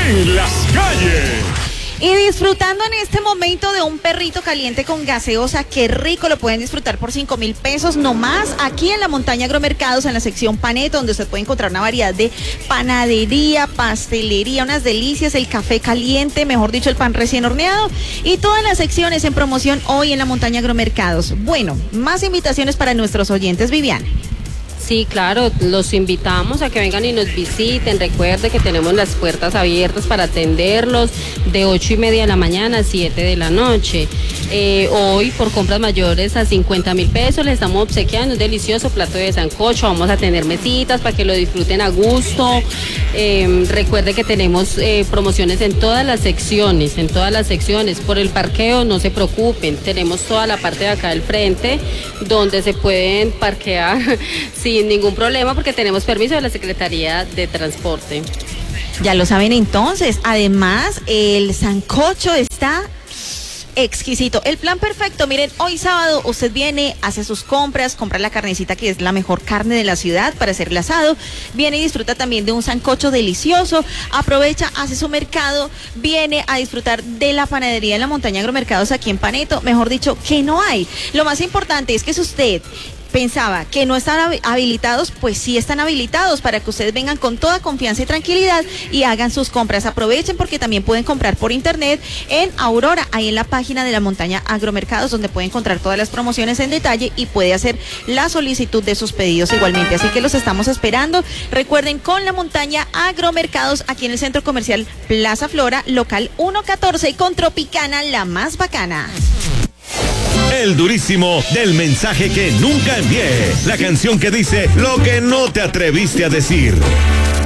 en las calles. Y disfrutando en este momento de un perrito caliente con gaseosa, qué rico, lo pueden disfrutar por 5.000 pesos nomás, aquí en la Montaña Agromercados, en la sección Paneto, donde usted puede encontrar una variedad de panadería, pastelería, unas delicias, el café caliente, mejor dicho, el pan recién horneado, y todas las secciones en promoción hoy en la Montaña Agromercados. Bueno, más invitaciones para nuestros oyentes, Viviana. Sí, claro, los invitamos a que vengan y nos visiten. Recuerde que tenemos las puertas abiertas para atenderlos de 8:30 de la mañana a 7 de la noche. Hoy, por compras mayores a 50.000 pesos, les estamos obsequiando un delicioso plato de sancocho. Vamos a tener mesitas para que lo disfruten a gusto. Recuerde que tenemos promociones en todas las secciones, Por el parqueo, no se preocupen. Tenemos toda la parte de acá del frente, donde se pueden parquear sin ningún problema, porque tenemos permiso de la Secretaría de Transporte. Ya lo saben entonces. Además, el sancocho está exquisito. El plan perfecto, miren, hoy sábado usted viene, hace sus compras, compra la carnecita que es la mejor carne de la ciudad para hacer el asado, viene y disfruta también de un sancocho delicioso, aprovecha, hace su mercado, viene a disfrutar de la panadería de la Montaña Agromercados aquí en Paneto, mejor dicho, que no hay. Lo más importante es que si usted pensaba que no están habilitados, pues sí están habilitados para que ustedes vengan con toda confianza y tranquilidad y hagan sus compras. Aprovechen porque también pueden comprar por internet en Aurora, ahí en la página de la Montaña Agromercados, donde puede encontrar todas las promociones en detalle y puede hacer la solicitud de sus pedidos igualmente. Así que los estamos esperando. Recuerden, con la Montaña Agromercados aquí en el Centro Comercial Plaza Flora, local 114, con Tropicana, la más bacana. El durísimo del mensaje que nunca envié. La canción que dice lo que no te atreviste a decir.